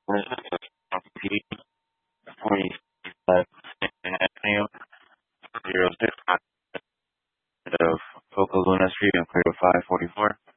This is P 45 Avenue, 06 of Okaluna Street in Clear 544.